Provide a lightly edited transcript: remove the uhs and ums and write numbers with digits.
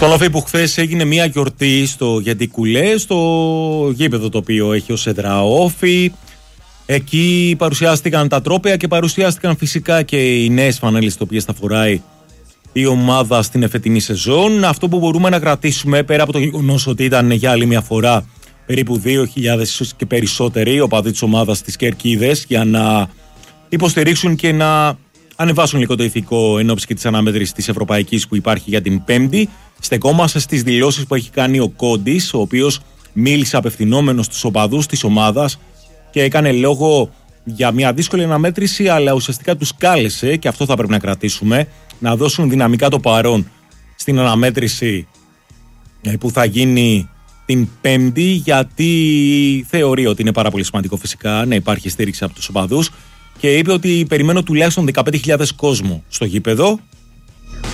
Στο Λόφι που χθες έγινε μια γιορτή στο Γεντικουλέ, στο γήπεδο το οποίο έχει ως έδρα Όφι. Εκεί παρουσιάστηκαν τα τρόπαια και παρουσιάστηκαν φυσικά και οι νέες φανέλες τις οποίες θα φοράει η ομάδα στην εφετινή σεζόν. Αυτό που μπορούμε να κρατήσουμε, πέρα από το γεγονός ότι ήταν για άλλη μια φορά περίπου 2.000 ίσως και περισσότεροι οπαδοί της ομάδας της Κερκίδες για να υποστηρίξουν και να ανεβάσουν λίγο το ηθικό εν ώψη και της αναμέτρησης της Ευρωπαϊκής που υπάρχει για την Πέμπτη. Στεκόμαστε στις δηλώσεις που έχει κάνει ο Κόντης, ο οποίος μίλησε απευθυνόμενος στους οπαδούς της ομάδας και έκανε λόγο για μια δύσκολη αναμέτρηση, αλλά ουσιαστικά τους κάλεσε, και αυτό θα πρέπει να κρατήσουμε, να δώσουν δυναμικά το παρόν στην αναμέτρηση που θα γίνει την Πέμπτη, γιατί θεωρεί ότι είναι πάρα πολύ σημαντικό φυσικά να υπάρχει στήριξη από τους οπαδούς και είπε ότι περιμένω τουλάχιστον 15.000 κόσμο στο γήπεδο